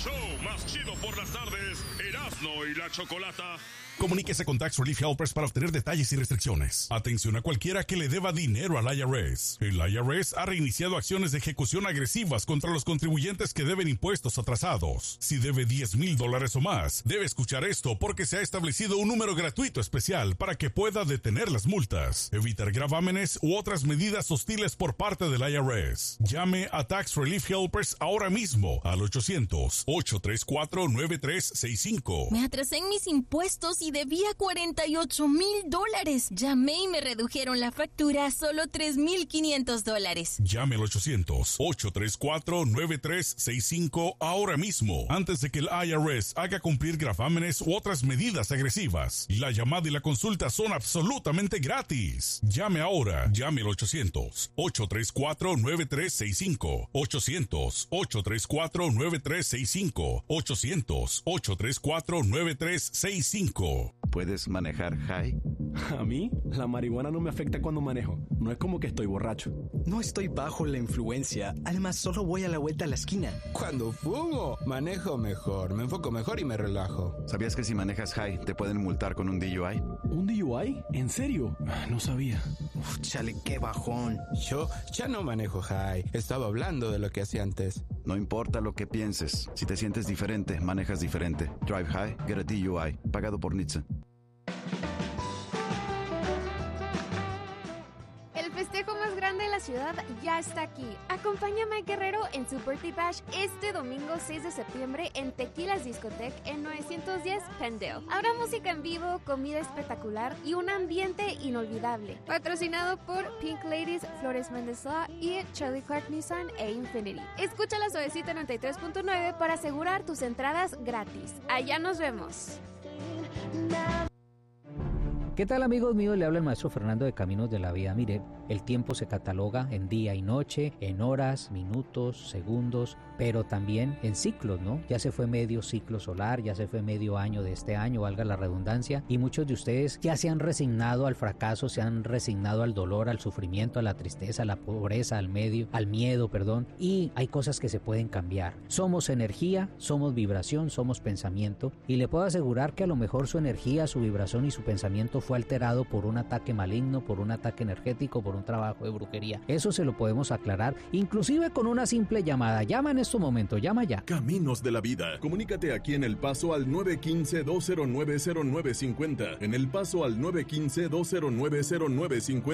show más chido por las tardes, Erasmo y la Chocolata. Comuníquese con Tax Relief Helpers para obtener detalles y restricciones. Atención a cualquiera que le deba dinero al IRS. El IRS ha reiniciado acciones de ejecución agresivas contra los contribuyentes que deben impuestos atrasados. Si debe $10,000 o más, debe escuchar esto porque se ha establecido un número gratuito especial para que pueda detener las multas, evitar gravámenes u otras medidas hostiles por parte del IRS. Llame a Tax Relief Helpers ahora mismo al 800-834-9365. Me atrasé en mis impuestos y debía $48,000. Llamé y me redujeron la factura a solo $3,500. Llame al 800-834-9365 ahora mismo, antes de que el IRS haga cumplir gravámenes u otras medidas agresivas. La llamada y la consulta son absolutamente gratis. Llame ahora. Llame al 800-834-9365. 800-834-9365. 800-834-9365. ¿Puedes manejar high? A mí, la marihuana no me afecta cuando manejo. No es como que estoy borracho. No estoy bajo la influencia. Además, solo voy a la vuelta a la esquina. Cuando fumo, manejo mejor, me enfoco mejor y me relajo. ¿Sabías que si manejas high te pueden multar con un DUI? ¿Un DUI? ¿En serio? No sabía. Uf, chale, qué bajón. Yo ya no manejo high. Estaba hablando de lo que hacía antes. No importa lo que pienses. Si te sientes diferente, manejas diferente. Drive high, get a DUI. Pagado por NHTSA. El festejo más grande de la ciudad ya está aquí. Acompaña a Mike Guerrero en su Birthday Bash este domingo 6 de septiembre en Tequilas Discotheque en 910 Pendale. Habrá música en vivo, comida espectacular y un ambiente inolvidable. Patrocinado por Pink Ladies, Flores Méndez Law y Charlie Clark Nissan e Infinity. Escucha la Suavecita 93.9 para asegurar tus entradas gratis. Allá nos vemos. ¿Qué tal, amigos míos? Le habla el maestro Fernando de Caminos de la Vida. Mire, el tiempo se cataloga en día y noche, en horas, minutos, segundos, pero también en ciclos, ¿no? Ya se fue medio ciclo solar, ya se fue medio año de este año, valga la redundancia, y muchos de ustedes ya se han resignado al fracaso, se han resignado al dolor, al sufrimiento, a la tristeza, a la pobreza, al miedo, y hay cosas que se pueden cambiar. Somos energía, somos vibración, somos pensamiento, y le puedo asegurar que a lo mejor su energía, su vibración y su pensamiento fue alterado por un ataque maligno, por un ataque energético, por un trabajo de brujería. Eso se lo podemos aclarar, inclusive con una simple llamada. Llama en este momento, llama ya. Caminos de la Vida. Comunícate aquí en El Paso al 915-209-0950. En El Paso al 915-209-0950.